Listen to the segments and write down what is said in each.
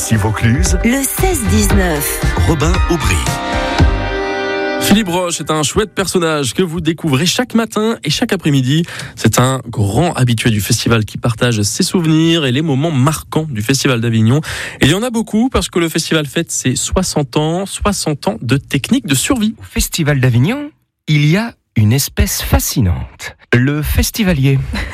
Ici Vaucluse, le 16-19. Robin Aubry. Philippe Roche est un chouette personnage que vous découvrez chaque matin et chaque après-midi. C'est un grand habitué du festival qui partage ses souvenirs et les moments marquants du Festival d'Avignon. Et il y en a beaucoup parce que le festival fête ses 60 ans de techniques de survie. Au Festival d'Avignon, il y a une espèce fascinante, le festivalier.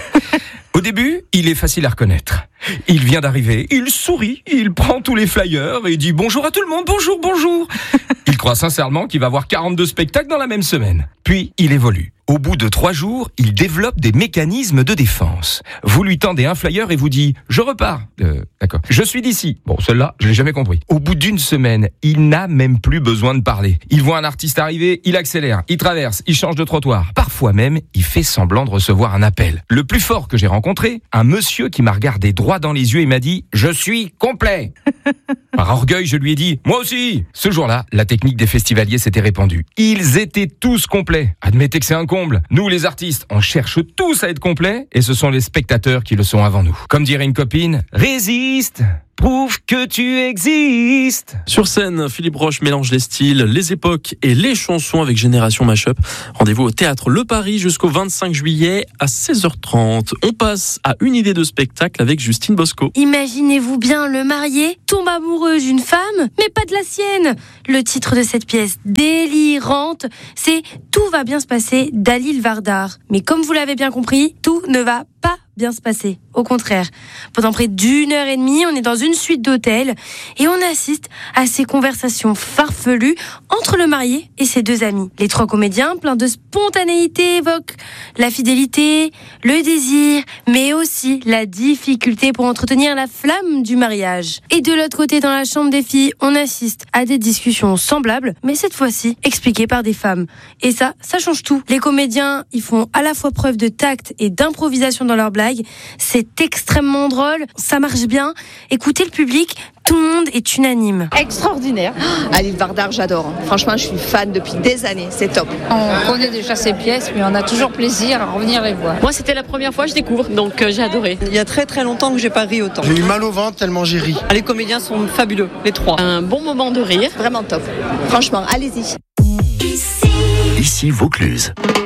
Au début, il est facile à reconnaître. Il vient d'arriver, il sourit, il prend tous les flyers et dit bonjour à tout le monde, bonjour, bonjour. Il croit sincèrement qu'il va voir 42 spectacles dans la même semaine. Puis, il évolue. Au bout de 3 jours, il développe des mécanismes de défense. Vous lui tendez un flyer et vous dit « Je repars ». D'accord. « Je suis d'ici ». Bon, celle-là, je l'ai jamais compris. Au bout d'une semaine, il n'a même plus besoin de parler. Il voit un artiste arriver, il accélère, il traverse, il change de trottoir. Parfois même, il fait semblant de recevoir un appel. Le plus fort que j'ai rencontré, un monsieur qui m'a regardé droit dans les yeux et m'a dit « Je suis complet ». Par orgueil, je lui ai dit « Moi aussi ». Ce jour-là, la technique des festivaliers s'était répandue. Ils étaient tous complets. Admettez que c'est un comble. Nous, les artistes, on cherche tous à être complets et ce sont les spectateurs qui le sont avant nous. Comme dirait une copine, résiste, prouve que tu existes. Sur scène, Philippe Roche mélange les styles, les époques et les chansons avec Génération Mashup. Rendez-vous au théâtre Le Paris jusqu'au 25 juillet à 16h30. On passe à une idée de spectacle avec Justine Bosco. Imaginez-vous bien le marié tombe amoureux d'une femme, mais pas de la sienne. Le titre de cette pièce délirante, c'est « Tout va bien se passer » d'Alil Vardar. Mais comme vous l'avez bien compris, tout ne va pas bien se passer. Au contraire, pendant près d'1h30, on est dans une suite d'hôtels et on assiste à ces conversations farfelues entre le marié et ses 2 amis. Les 3 comédiens, pleins de spontanéité, évoquent la fidélité, le désir, mais aussi la difficulté pour entretenir la flamme du mariage. Et de l'autre côté, dans la chambre des filles, on assiste à des discussions semblables, mais cette fois-ci expliquées par des femmes. Et ça change tout. Les comédiens, ils font à la fois preuve de tact et d'improvisation dans leurs blagues. C'est extrêmement drôle, ça marche bien. Écoutez le public, tout le monde est unanime. Extraordinaire. Alil Vardar, j'adore. Franchement, je suis fan depuis des années, c'est top. On connaît déjà ces pièces, mais on a toujours plaisir à revenir les voir. Moi, c'était la première fois que je découvre, donc j'ai adoré. Il y a très très longtemps que j'ai pas ri autant. J'ai eu mal au ventre tellement j'ai ri. Les comédiens sont fabuleux, les 3. Un bon moment de rire. Vraiment top. Franchement, allez-y. Ici Vaucluse.